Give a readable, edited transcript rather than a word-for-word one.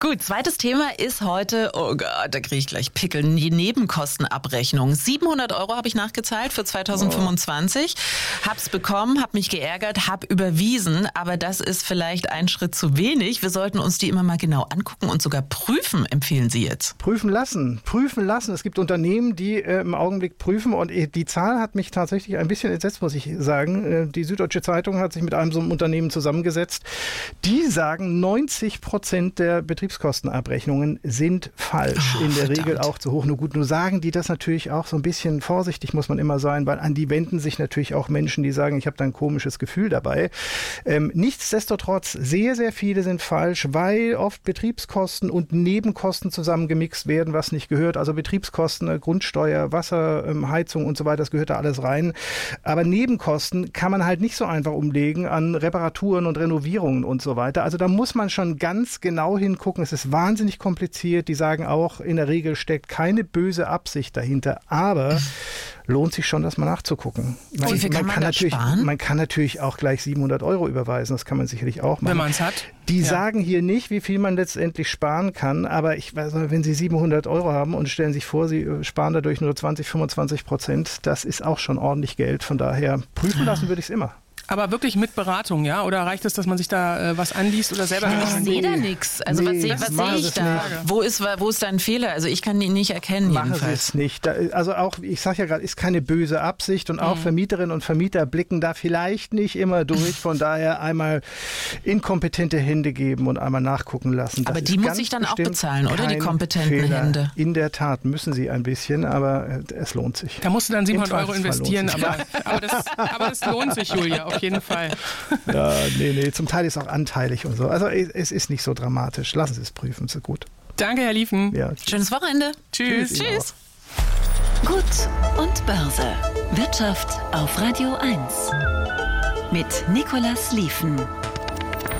Gut, zweites Thema ist heute, oh Gott, da kriege ich gleich Pickel, die Nebenkostenabrechnung. 700 € habe ich nachgezahlt für 2025, hab's bekommen, hab mich geärgert, hab überwiesen, aber das ist vielleicht ein Schritt zu wenig. Wir sollten uns die immer mal genau angucken und sogar prüfen, empfehlen Sie jetzt. Prüfen lassen. Es gibt Unternehmen, die im Augenblick prüfen und die Zahl hat mich tatsächlich ein bisschen entsetzt, muss ich sagen. Die Süddeutsche Zeitung hat sich mit einem so einem Unternehmen zusammengesetzt. Die sagen, 90% der Betriebskostenabrechnungen sind falsch. In der Regel auch zu hoch. Nur sagen die das natürlich auch so ein bisschen vorsichtig, muss man immer sein, weil an die wenden sich natürlich auch Menschen, die sagen, ich habe da ein komisches Gefühl dabei. Nichtsdestotrotz, sehr, sehr viele sind falsch, weil oft Betriebskosten und Nebenkosten zusammengemixt werden, was nicht gehört. Also Betriebskosten, Grundsteuer, Wasser, Heizung und so weiter, das gehört da alles rein. Aber Nebenkosten kann man halt nicht so einfach umlegen an Reparaturen und Renovierungen und so weiter. Also da muss man schon ganz genau hingucken. Es ist wahnsinnig kompliziert. Die sagen auch, in der Regel steckt keine böse Absicht dahinter. Aber lohnt sich schon, das mal nachzugucken. Wie viel kann man da sparen? Man kann natürlich auch gleich 700 € überweisen. Das kann man sicherlich auch machen. Wenn man es hat. Die sagen hier nicht, wie viel man letztendlich sparen kann. Aber ich weiß nicht, wenn Sie 700 € haben und stellen sich vor, Sie sparen dadurch nur 20-25%, das ist auch schon ordentlich Geld. Von daher prüfen lassen würde ich es immer. Aber wirklich mit Beratung, ja? Oder reicht es, dass man sich da was anliest oder selber... Ich sehe da nichts. Also was sehe ich da? Wo ist dein Fehler? Also ich kann ihn nicht erkennen jedenfalls. Machen Sie es nicht. Also auch, ich sage ja gerade, ist keine böse Absicht und auch Vermieterinnen und Vermieter blicken da vielleicht nicht immer durch. Von daher einmal inkompetente Hände geben und einmal nachgucken lassen. Aber die muss ich dann auch bezahlen, oder? Die kompetenten Hände. In der Tat müssen sie ein bisschen, aber es lohnt sich. Da musst du dann 700 € investieren, aber das lohnt sich, Julia, auf jeden Fall. Ja, nee, zum Teil ist auch anteilig und so. Also es ist nicht so dramatisch. Lassen Sie es prüfen, ist gut. Danke, Herr Liefen. Ja, schönes Wochenende. Tschüss. Gut und Börse. Wirtschaft auf Radio 1. Mit Nicolas Liefen.